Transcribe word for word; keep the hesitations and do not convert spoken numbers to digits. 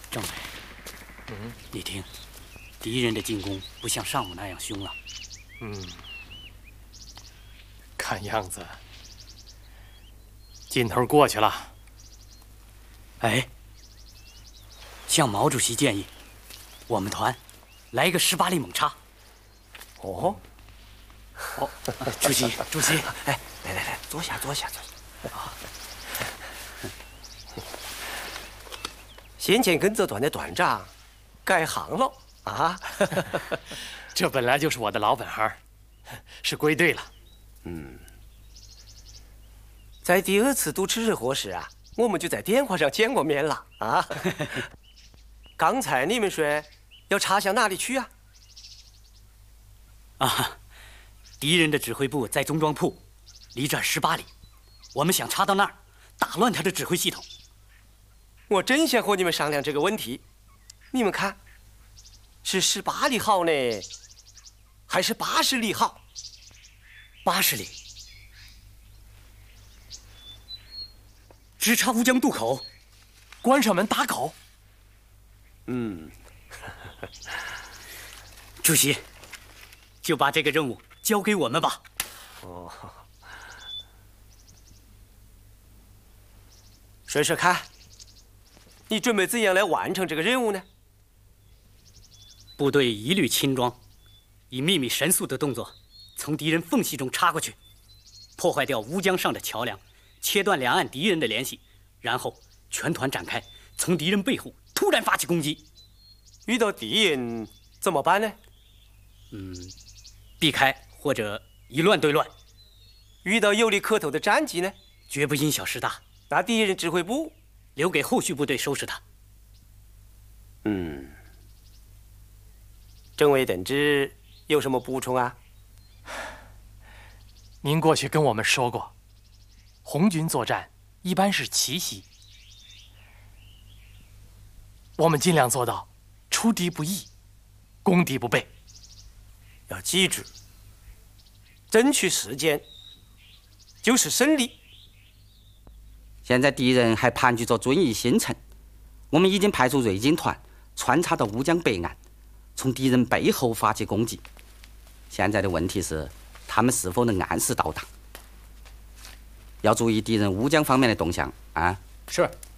政委，嗯，你听，敌人的进攻不像上午那样凶了。 嗯，看样子劲头过去了。 哎，向毛主席建议，我们团来一个十八里猛插。 哦， 哦，主席，主席， 哎，来来来，坐下，坐下，坐下。啊。先前跟着团的团长改行了啊！ 这本来就是我的老本行，是归队了。 嗯，在第二次督吃日活时啊，我们就在电话上见过面了啊。刚才你们说要插向哪里去啊？ 啊，敌人的指挥部在中庄铺，离这儿十八里，我们想插到那儿，打乱他的指挥系统。 我真想和你们商量这个问题，你们看，是十八里好呢，还是八十里好？ 八十里，直插乌江渡口， 关上门打狗。 嗯， 主席，就把这个任务交给我们吧。 哦，说说看。你准备怎样来完成这个任务呢？ 部队一律轻装，以秘密神速的动作，从敌人缝隙中插过去，破坏掉乌江上的桥梁，切断两岸敌人的联系，然后全团展开，从敌人背后突然发起攻击。 遇到敌人怎么办呢？ 嗯，避开或者以乱对乱。 遇到有利可图的战机呢？ 绝不因小失大。 那敌人指挥部留给后续部队收拾他。 嗯，政委同志有什么补充啊？ 您过去跟我们说过，红军作战一般是奇袭，我们尽量做到出敌不意，攻敌不备。 要记住，争取时间就是胜利。 现在敌人还盘踞着遵义新城，我们已经派出锐警团穿插到乌江北岸，从敌人背后发起攻击。现在的问题是，他们是否能按时到达？要注意敌人乌江方面的动向啊！ 是。